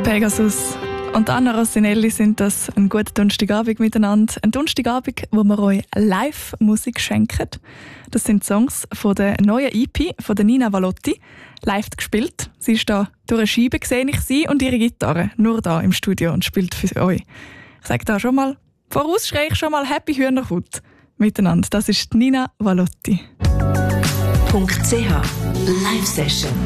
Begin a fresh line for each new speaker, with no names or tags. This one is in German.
Pegasus und Anna Rossinelli sind das einen guten Donnerstagabend miteinander. Ein Donnerstagabend, wo wir euch Live-Musik schenken. Das sind Songs von der neuen EP von der Nina Valotti, live gespielt. Sie ist da durch eine Scheibe, sehe ich sie und ihre Gitarre, nur da im Studio und spielt für euch. Ich sage da schon mal, voraus schreie ich schon mal Happy Hühnerhut miteinander. Das ist Nina Valotti.
.ch Live Session.